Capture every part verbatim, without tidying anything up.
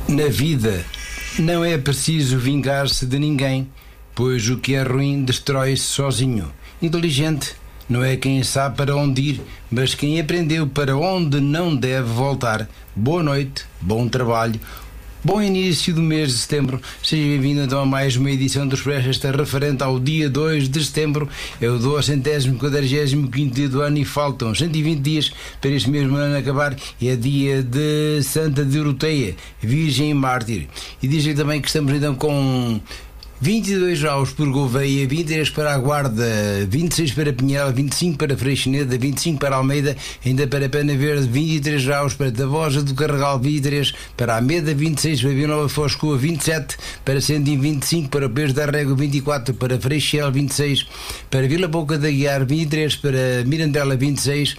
Na vida não é preciso vingar-se de ninguém, pois o que é ruim destrói-se sozinho. Inteligente não é quem sabe para onde ir, mas quem aprendeu para onde não deve voltar. Boa noite, bom trabalho, bom início do mês de setembro. Seja bem-vindo então a mais uma edição do Expresso, esta referente ao dia dois de setembro. É o duzentos, quadragésimo quinto dia do ano e faltam cento e vinte dias para este mesmo ano acabar. E é dia de Santa Doroteia, Virgem e Mártir. E dizem também que estamos então com vinte e dois graus por Gouveia, vinte e três para a Guarda, vinte e seis para Pinhel, vinte e cinco para Freixeneda, vinte e cinco para Almeida, ainda para Pena Verde, vinte e três graus para Tavosa do Carregal, vinte e três para Ameda, vinte e seis para Vila Nova de Foscoa, vinte e sete para Sendim, vinte e cinco para Peixe da Régua, vinte e quatro para Freixel, vinte e seis para Vila Pouca da Guiar, vinte e três para Mirandela, vinte e seis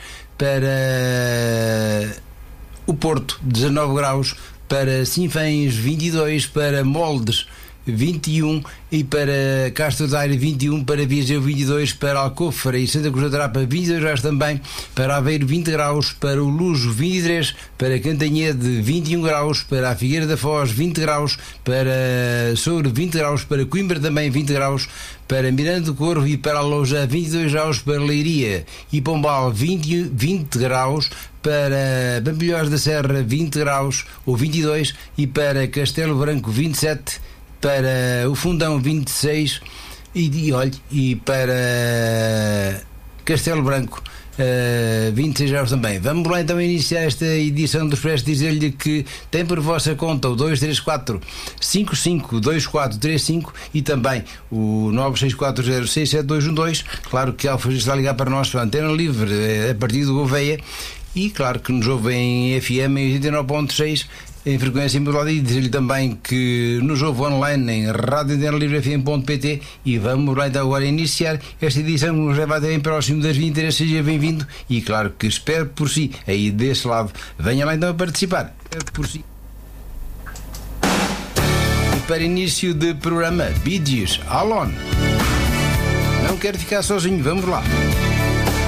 para o Porto, dezanove graus, para Sinfãs, vinte e dois para Moldes, vinte e um, e para Castro Daire vinte e um, para Viseu vinte e dois, para Alcofra e Santa Cruz da Trapa vinte e dois graus também, para Aveiro vinte graus, para o Lujo vinte e três, para Cantanhede vinte e um graus, para a Figueira da Foz vinte graus, para Souro vinte graus, para Coimbra também vinte graus, para Miranda do Corvo e para a Loja vinte e dois graus, para Leiria e Pombal vinte, vinte graus, para Pampilhós da Serra vinte graus ou vinte e dois, e para Castelo Branco vinte e sete, para o Fundão vinte e seis e, e, olhe, e para Castelo Branco uh, vinte e seis graus também. Vamos lá então iniciar esta edição do Expresso, dizer-lhe que tem por vossa conta o dois três quatro, cinco cinco dois quatro três cinco e também o nove seis quatro zero seis sete dois um dois. Claro que Alfa está a ligar para nós para a Antena Livre a partir do Gouveia, e claro que nos ouve em F M em oitenta e nove ponto seis em frequência modulada, e dizer-lhe também que nos ouve online em rádio antena livre f m ponto p t. E vamos lá então agora iniciar esta edição que nos leva até bem próximo das vinte e três. Seja bem-vindo e claro que espero por si aí desse lado. Venha lá então a participar. Espero por si. E para início de programa, Bee Gees, Alone. Não quero ficar sozinho, vamos lá.